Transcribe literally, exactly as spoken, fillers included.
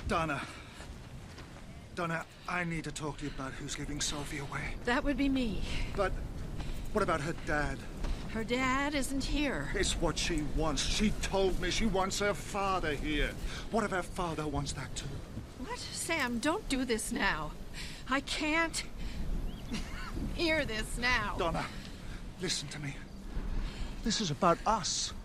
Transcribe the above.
Donna. Donna, I need to talk to you about who's giving Sophie away. That would be me. But what about her dad? Her dad isn't here. It's what she wants. She told me she wants her father here. What if her father wants that too? What? Sam, don't do this now. I can't hear this now. Donna, listen to me. This is about us.